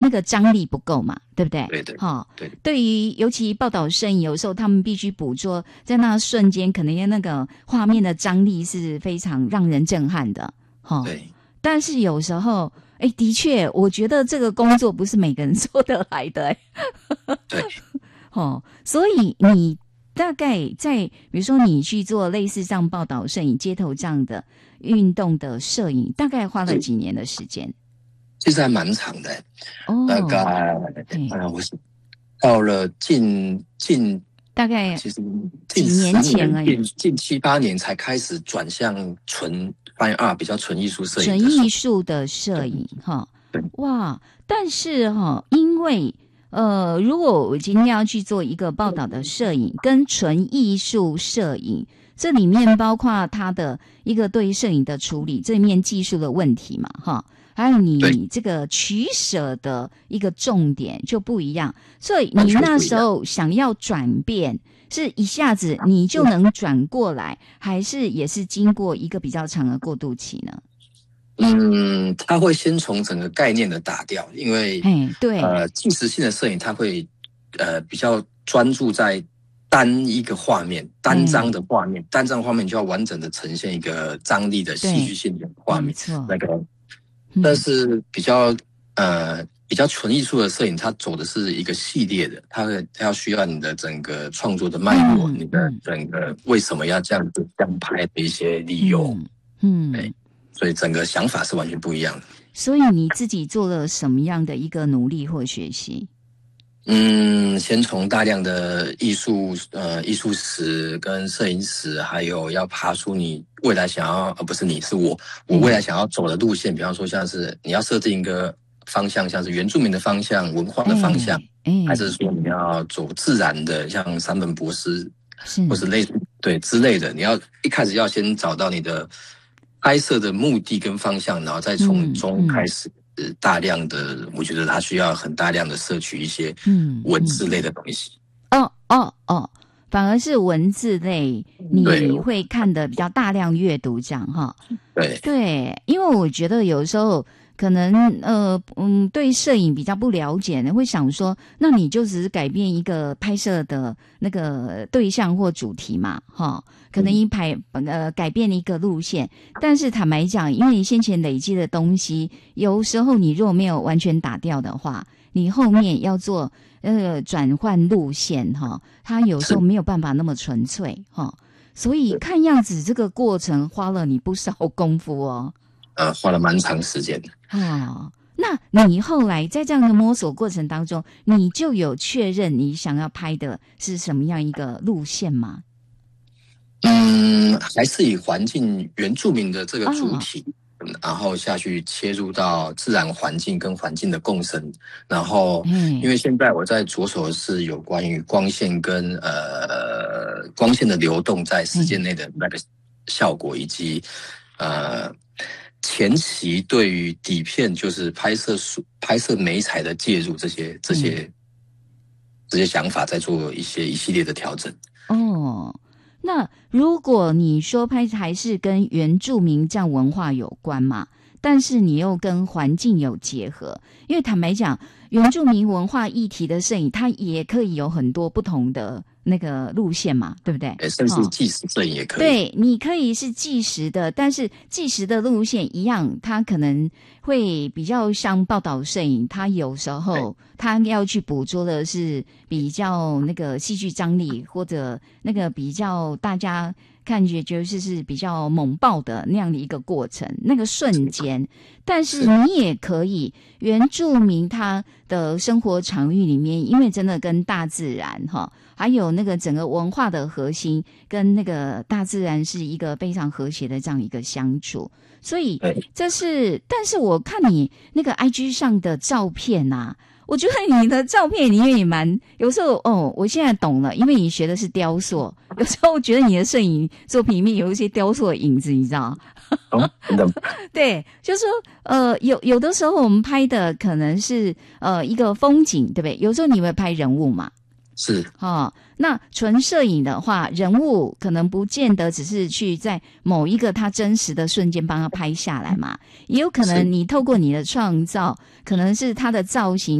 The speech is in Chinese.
那个张力不够嘛，对不对？ 对对对， 对于尤其报道摄影，有时候他们必须捕捉在那瞬间，可能那个画面的张力是非常让人震撼的， 对。 但是有时候，的确，我觉得这个工作不是每个人做得来的， 对， 所以你大概在比如说你去做类似像报道摄影、街头这样的运动的摄影，大概花了几年的时间？ 其实还蛮长的，大概我是到了近大概其实几年前而已， 近7、8年才开始转向纯 fine art 比较纯艺术摄影， 纯艺术的摄影哇！但是因为如果我今天要去做一个报道的摄影，跟纯艺术摄影，这里面包括它的一个对摄影的处理，这里面技术的问题嘛，还有你这个取舍的一个重点就不一样，所以你那时候想要转变，是一下子你就能转过来，还是也是经过一个比较长的过渡期呢？ 它会先从整个概念的打掉，因为对纪实性的摄影它会比较专注在单一个画面、单张的画面，单张画面就要完整的呈现一个张力的戏剧性的画面，那个。但是比较纯艺术的摄影，它走的是一个系列的，它要需要你的整个创作的脉络，你的整个为什么要这样子这样拍的一些理由，对，所以整个想法是完全不一样的。 所以你自己做了什么样的一个努力或学习？ 先从大量的艺术史跟摄影史，还有要爬出你未来想要，不是你是我未来想要走的路线，比方说像是你要设定一个方向，像是原住民的方向、文化的方向，还是说你要走自然的，像山本博士或是类似对之类的，你要一开始要先找到你的拍摄的目的跟方向，然后再从中开始。大量的，我觉得它需要很大量的摄取一些文字类的东西。 反而是文字类，你会看的比较大量阅读这样哈。对，因为我觉得有时候可能对摄影比较不了解的，会想说，那你就只是改变一个拍摄的那个对象或主题嘛，可能改变一个路线，但是坦白讲，因为你先前累积的东西，有时候你如果没有完全打掉的话，你后面要做转换路线它有时候没有办法那么纯粹所以看样子这个过程花了你不少功夫哦。 花了蛮长时间的。 那你后来在这样的摸索过程当中，你就有确认你想要拍的是什么样一个路线吗？ 还是以环境原住民的这个主体，然后下去切入到自然环境跟环境的共生。然后，因为现在我在着手的是有关于光线跟光线的流动在时间内的那个效果，以及前期对于底片就是拍摄媒材的介入这些想法，在做一系列的调整。 那如果你说拍还是跟原住民这样文化有关嘛，但是你又跟环境有结合，因为坦白讲，原住民文化议题的摄影，它也可以有很多不同的那个路线嘛，对不对？ 甚至纪实摄影也可以。 对，你可以是纪实的，但是纪实的路线一样，它可能会比较像报道摄影，它有时候它要去捕捉的是比较那个戏剧张力，或者那个比较大家看觉是比较猛爆的那样的一个过程，那个瞬间。但是你也可以，原住民他的生活场域里面，因为真的跟大自然还有那个整个文化的核心跟那个大自然是一个非常和谐的这样一个相处，所以这是。但是我看你那个 IG 上的照片啊，我觉得你的照片里面也蛮有时候我现在懂了，因为你学的是雕塑，有时候我觉得你的摄影作品里面有一些雕塑的影子，你知道真的对，就是说有的时候我们拍的可能是一个风景，对不对？有时候你会拍人物嘛。 是那纯摄影的话，人物可能不见得只是去在某一个他真实的瞬间帮他拍下来嘛，也有可能你透过你的创造，可能是他的造型